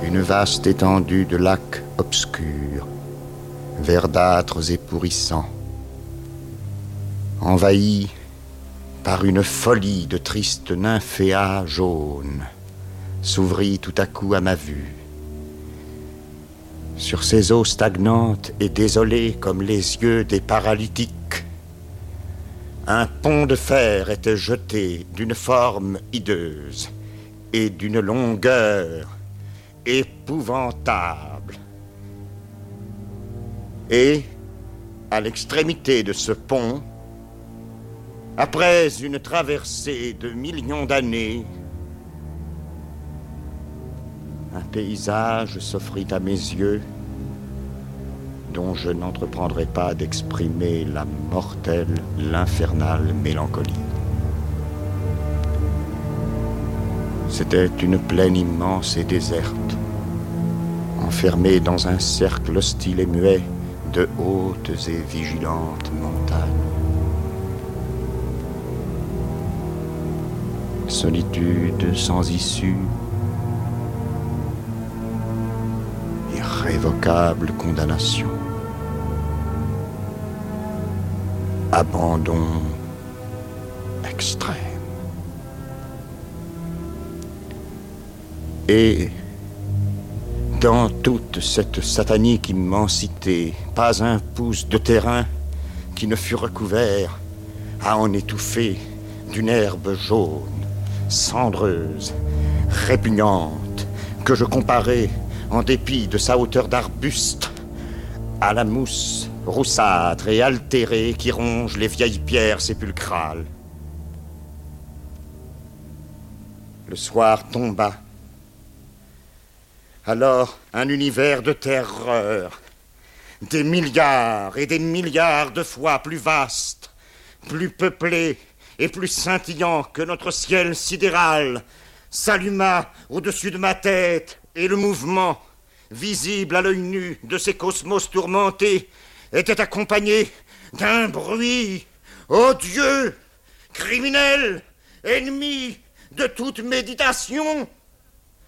Une vaste étendue de lacs obscurs, verdâtres et pourrissants, envahis par une folie de tristes nymphéas jaunes, s'ouvrit tout à coup à ma vue. Sur ces eaux stagnantes et désolées comme les yeux des paralytiques, un pont de fer était jeté d'une forme hideuse et d'une longueur épouvantable. Et, à l'extrémité de ce pont, après une traversée de millions d'années, un paysage s'offrit à mes yeux dont je n'entreprendrai pas d'exprimer la mortelle, l'infernale mélancolie. C'était une plaine immense et déserte, enfermée dans un cercle hostile et muet de hautes et vigilantes montagnes. Solitude sans issue, irrévocable condamnation, abandon extrême. Et dans toute cette satanique immensité, pas un pouce de terrain qui ne fût recouvert à en étouffer d'une herbe jaune, cendreuse, répugnante, que je comparais, en dépit de sa hauteur d'arbuste, à la mousse roussâtre et altérée qui ronge les vieilles pierres sépulcrales. Le soir tomba. Alors, un univers de terreur, des milliards et des milliards de fois plus vaste, plus peuplé et plus scintillant que notre ciel sidéral, s'alluma au-dessus de ma tête, et le mouvement, visible à l'œil nu de ces cosmos tourmentés, était accompagné d'un bruit odieux, criminel, ennemi de toute méditation.